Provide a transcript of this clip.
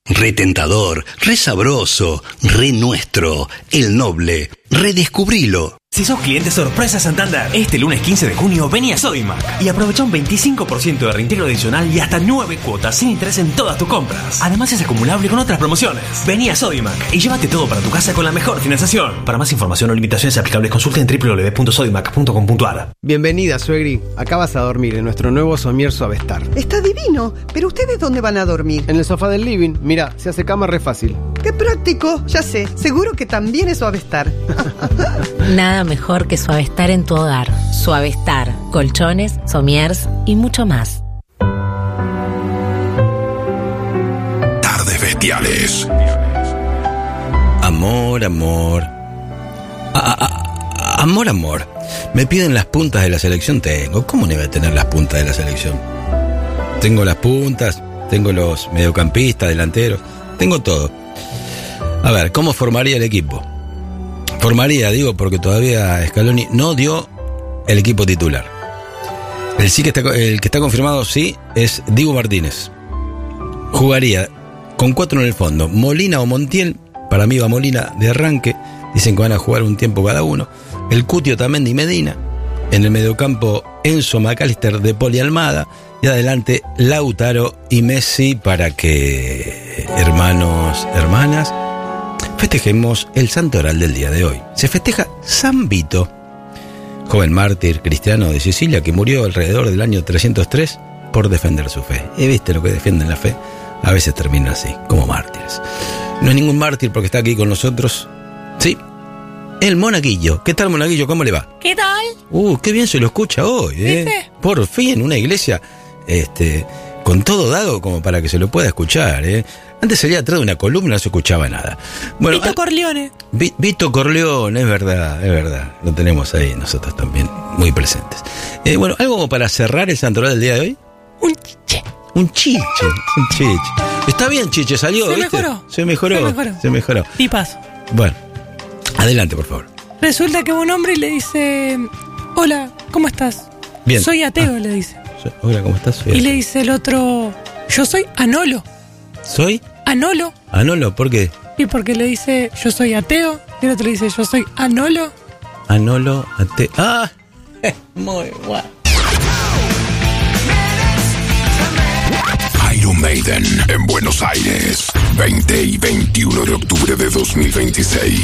Re tentador, re sabroso, re nuestro, el noble. Redescubrilo. Si sos cliente sorpresa Santander, este lunes 15 de junio vení a Sodimac y aprovecha un 25% de reintegro adicional y hasta 9 cuotas sin interés en todas tus compras. Además es acumulable con otras promociones. Vení a Sodimac y llévate todo para tu casa con la mejor financiación. Para más información o limitaciones aplicables consulta en www.sodimac.com.ar. Bienvenida, suegri. Acá vas a dormir en nuestro nuevo somier Suavestar. Está divino, pero ¿ustedes dónde van a dormir? En el sofá del living. Mira, se hace cama re fácil. ¡Qué práctico! Ya sé, seguro que también es Suavestar. Nada mejor que Suavestar en tu hogar. Suavestar, colchones, somiers y mucho más. Tardes Bestiales. Amor, amor. Amor. Me piden las puntas de la selección. Tengo. ¿Cómo no iba a tener las puntas de la selección? Tengo las puntas, tengo los mediocampistas, delanteros, tengo todo. A ver, ¿cómo formaría el equipo? Formaría, digo, porque todavía Scaloni no dio el equipo titular. El que está confirmado, sí, es Dibu Martínez. Jugaría con 4 en el fondo. Molina o Montiel. Para mí va Molina de arranque. Dicen que van a jugar un tiempo cada uno. El Cuti, Otamendi y Medina. En el mediocampo, Enzo, McAllister, De Paul y Almada. Y adelante, Lautaro y Messi, para que hermanos, hermanas, festejemos el santoral del día de hoy. Se festeja San Vito, joven mártir cristiano de Sicilia que murió alrededor del año 303 por defender su fe. ¿Y viste lo que defienden la fe? A veces terminan así, como mártires. No es ningún mártir porque está aquí con nosotros. Sí, el Monaguillo. ¿Qué tal, Monaguillo? ¿Cómo le va? ¿Qué tal? Qué bien se lo escucha hoy, ¿eh? ¿Viste? Por fin, una iglesia con todo dado como para que se lo pueda escuchar, ¿eh? Antes salía atrás de una columna, no se escuchaba nada. Bueno, Vito Corleone. Vito Corleone, es verdad. Lo tenemos ahí nosotros también, muy presentes. Bueno, ¿algo como para cerrar el santoral del día de hoy? Un chiche. Está bien, chiche, salió, ¿viste? Se mejoró. Y paso. Bueno, adelante, por favor. Resulta que va un hombre y le dice: hola, ¿cómo estás? Bien. Soy ateo, le dice. Hola, ¿cómo estás? Y le dice el otro: yo soy Anolo. ¿Soy? Anolo. Anolo, ¿por qué? Y porque le dice: yo soy ateo. Y el otro le dice: yo soy Anolo. Anolo, ateo. ¡Ah! Muy guay. Iron Maiden en Buenos Aires, 20 y 21 de octubre de 2026.